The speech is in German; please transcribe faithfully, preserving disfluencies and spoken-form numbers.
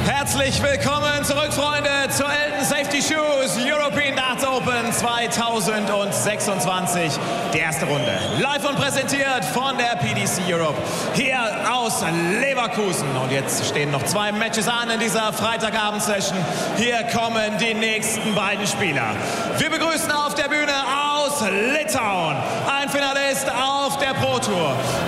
Herzlich willkommen zurück, Freunde, zur Elton Safety Shoes European Darts Open zweitausendsechsundzwanzig. Die erste Runde. Live und präsentiert von der P D C Europe. Hier aus Leverkusen. Und jetzt stehen noch zwei Matches an in dieser Freitagabend-Session. Hier kommen die nächsten beiden Spieler. Wir begrüßen auf der Bühne aus Litauen ein Finalist auf der Pro Tour.